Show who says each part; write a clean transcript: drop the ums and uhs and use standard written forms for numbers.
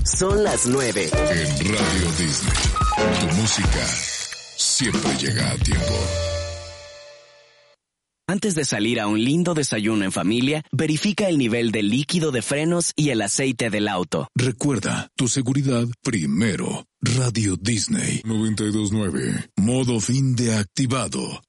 Speaker 1: Son las 9.
Speaker 2: En Radio Disney, tu música siempre llega a tiempo.
Speaker 3: Antes de salir a un lindo desayuno en familia, verifica el nivel de líquido de frenos y el aceite del auto.
Speaker 2: Recuerda, tu seguridad primero. Radio Disney 92.9. Modo fin de activado.